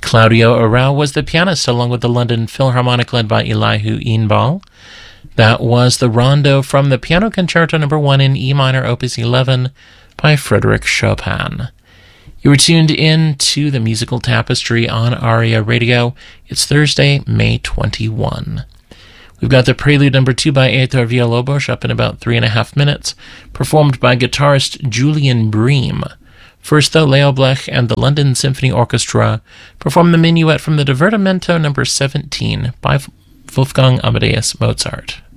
Claudio Arrau was the pianist, along with the London Philharmonic led by Elihu Einbal. That was the Rondo from the Piano Concerto No. 1 in E minor, Opus 11, by Frédéric Chopin. You were tuned in to the Musical Tapestry on ARIA Radio. It's Thursday, May 21. We've got the Prelude No. 2 by Heitor Villa-Lobos up in about 3.5 minutes, performed by guitarist Julian Bream. First, though, Leo Blech and the London Symphony Orchestra perform the minuet from the Divertimento No. 17 by Wolfgang Amadeus Mozart.